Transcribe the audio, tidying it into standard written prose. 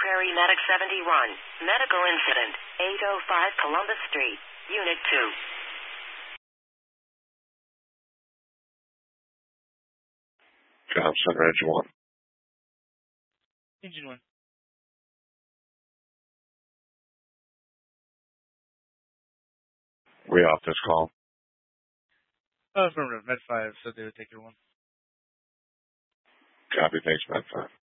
Prairie Medic 71. Medical incident. 805 Columbus Street. Unit 2. Job Center Engine 1. Engine 1. We off this call. Affirmative. Med 5 said they would take your one. Copy. Thanks, Med 5.